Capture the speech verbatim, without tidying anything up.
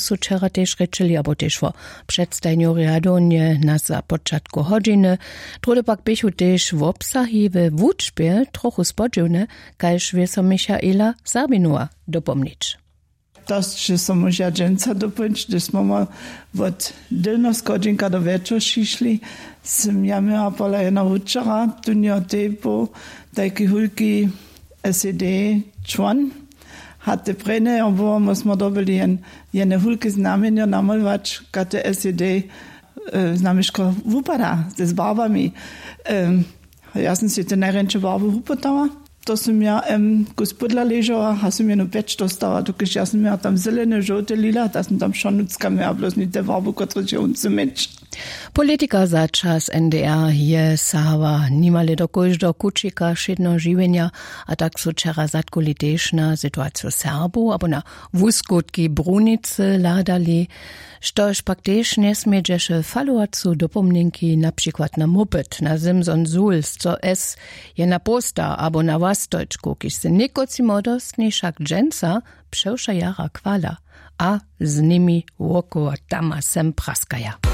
su wczera też rečeli, abo też wo przedstajniu riadonie na za początku godziny. Trudy pak bychu też w obsahi w wuczbie trochu spodziewne, kajż wie so Michaela Sabinua dopomnieć. To, że są może dżęca dopończyć, gdy smo od dylno z godzinka do wieczoru szli, sam ja miała pola jedna uczera, tu nie otepo, takie hulki S E D człon, hatte prene, obo musimy dobili jedne hulki znamienia namalować, kate S E D znamieszko wupada, z barbami. Ja sam si te najręcze barby wupotała. To sam ja um, gospodla leżała, a sam ja no pecz dostała, dokiż ja sam ja tam zelene, żółte, lila, da sam tam szonucka miała, bloß nie te barbu, które się uncumycz. Polityka za czas N D R je sahała nimale do każdego kucika szydno żywienia, a tak so wczera zatkuli też na sytuację Serbu, abo na wuskutki Brunicy ladali, štož pak też nie smiedziesz faluacu dopomnienki na przykład na moped, na Simson Zuls, co es je na posta, abo na wastočku, kiž se nekoci modostni šak dženca převša jara kvala, a z nimi woko tama sem praskaja.